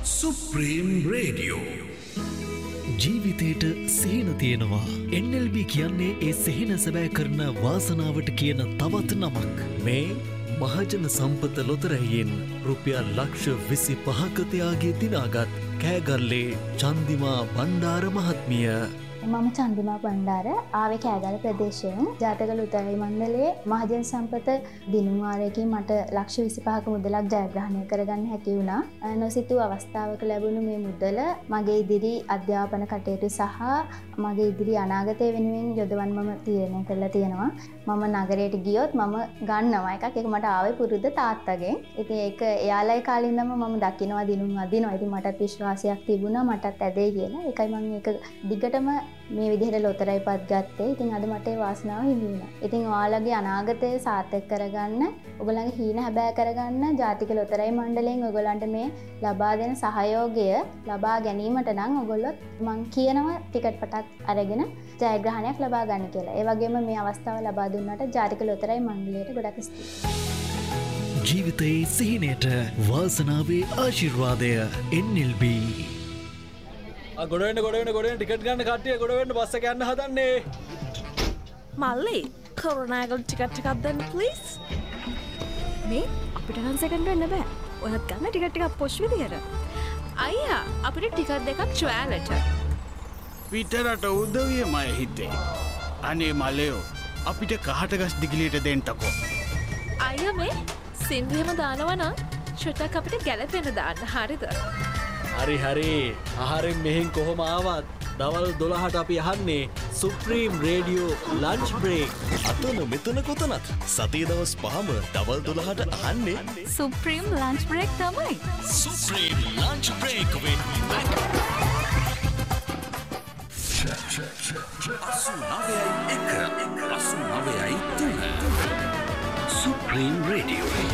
Supreme radio. ජීවිතයට සිහින තියෙනවා. NLB කියන්නේ ඒ සිහින සැබෑ කරන වාසනාවට කියන තවත් නමක්. මේ මහජන සම්පත ලොතරැයියෙන් රුපියල් ලක්ෂ 25ක තියාගේ දිනාගත් කෑගල්ලේ චන්දිමා බණ්ඩාර මහත්මිය. මම චන්දිමා බණ්ඩාර ආවේ කෑගල ප්‍රදේශයෙන්. ජාතක ලොතරැයි මණ්ඩලයේ මහජන සම්පත දිනුම් වාරයකින් මට ලක්ෂ 25ක මුදලක් ජයග්‍රහණය කරගන්න හැකි වුණා. නොසිතූ අවස්ථාවක ලැබුණු මේ මුදල මගේ ඉදිරි අධ්‍යාපන කටයුතු සහ මගේ ඉදිරි අනාගතය වෙනුවෙන් යොදවන්න මම තීරණය කරලා තියෙනවා. මම නගරයට ගියොත් මම ගන්නවා එකක්. ඒක මට ආවේ පුරුද්ද තාත්තගෙන්. ඉතින් ඒක එයාලයි කාලේ ඉඳන්ම මම දකිනවා දිනුම් අදිනවා. ඉතින් මටත් විශ්වාසයක් තිබුණා මටත් ඇදේ කියලා. ඒකයි මම ඒක දිගටම මේ විදිහට ලොතරැයිපත් ගත්තේ. ඉතින් අද මට ඒ වාසනාව හිමි වුණා. ඉතින් ඔයාලගේ අනාගතය සාර්ථක කරගන්න, ඔයගොල්ලන්ගේ හීන හැබෑ කරගන්න ජාතික ලොතරැයි මණ්ඩලයෙන් ඔයගොල්ලන්ට මේ ලබා දෙන සහයෝගය ලබා ගැනීමට නම් ඔයගොල්ලෝ මං කියනවා ටිකට් පටක් අරගෙන ජයග්‍රහණයක් ලබා ගන්න කියලා. ඒ වගේම මේ අවස්ථාව ලබා දුන්නාට ජාතික ලොතරැයි මණ්ඩලයට ගොඩක් ස්තුතියි. ජීවිතයේ සිහිනයට වාසනාවේ ආශිර්වාදය NLB. ගොඩවෙන්න ටිකට් ගන්න කට්ටිය ගොඩවෙන්න බස් එක යන්න හදන්නේ. මල්ලි කරුණාකරලා ටිකට් එකක් දෙන්න ප්ලීස්. මේ අපිට නම් සෙකන්ඩ් වෙන්න බෑ. ඔයත් ගන්න ටිකට් ටිකක් පොෂ් විදියට. අයියා අපිට ටිකට් දෙකක් ට්‍රයලට. පිටරට උදවියමයි හිතේ. අනේ මලයෝ අපිට කහටගස් දිගිලියට දෙන්නකෝ. අයියා මේ සින්දුවෙම දානවා නම් ෂොටක් අපිට ගැලපෙන්න දාන්න හරිද? හරි අහරෙන් මෙහෙන් කොහොම ආවත් දවල් 12ට අපි අහන්නේ සුප්‍රීම් රේඩියෝ ලන්ච් බ්‍රේක්. අතන මෙතන කොතනත් සතිය දවස් 5ම දවල් 12ට අහන්නේ සුප්‍රීම් ලන්ච් බ්‍රේක් තමයි. Supreme lunch break with Mac. 89.1 89.3 supreme radio.